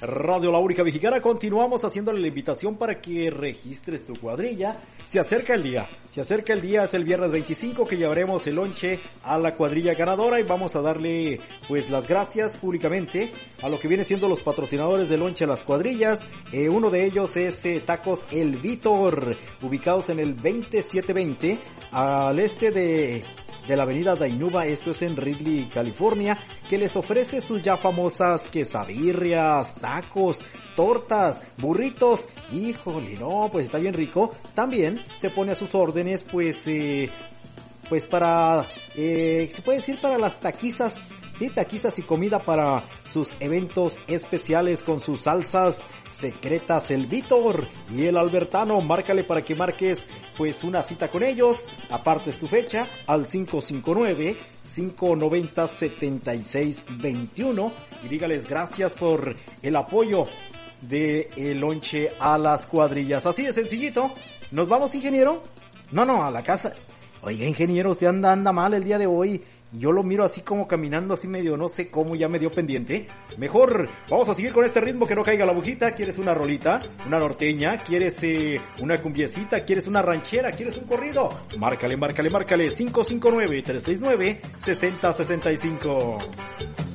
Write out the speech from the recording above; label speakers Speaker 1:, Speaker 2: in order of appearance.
Speaker 1: Radio La Única Mexicana. Continuamos haciéndole la invitación para que registres tu cuadrilla. Se acerca el día, es el viernes 25 que llevaremos el lonche a la cuadrilla ganadora y vamos a darle pues las gracias públicamente a lo que viene siendo los patrocinadores del lonche a las cuadrillas. Uno de ellos es Tacos El Vítor, ubicados en el 2720 al este de la avenida Dainuba, esto es en Ridley, California, que les ofrece sus ya famosas quesadillas, tacos, tortas, burritos. Híjole, no, pues está bien rico. También se pone a sus órdenes, pues para, se puede decir para las taquizas, sí, taquizas y comida para sus eventos especiales con sus salsas secretas, el Vítor y el Albertano. Márcale para que marques pues una cita con ellos, apartes tu fecha al 559-590-7621 y dígales gracias por el apoyo de el lonche a las cuadrillas. Así de sencillito. ¿Nos vamos, ingeniero? No, a la casa. Oiga, ingeniero, usted anda mal el día de hoy. Yo lo miro así como caminando así medio, no sé cómo, ya me dio pendiente. Mejor vamos a seguir con este ritmo, que no caiga la agujita. ¿Quieres una rolita? ¿Una norteña? ¿Quieres una cumbiecita? ¿Quieres una ranchera? ¿Quieres un corrido? Márcale. 559-369-6065.